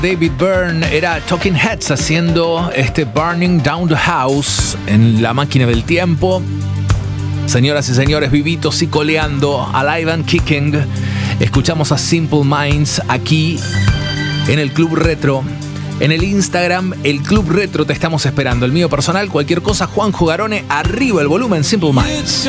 David Byrne era Talking Heads haciendo este Burning Down the House en la máquina del tiempo. Señoras y señores, vivitos y coleando, Alive and Kicking. Escuchamos a Simple Minds aquí en el Club Retro. En el Instagram, el Club Retro, te estamos esperando. El mío personal, cualquier cosa, Juanjo Garone, arriba el volumen, Simple Minds.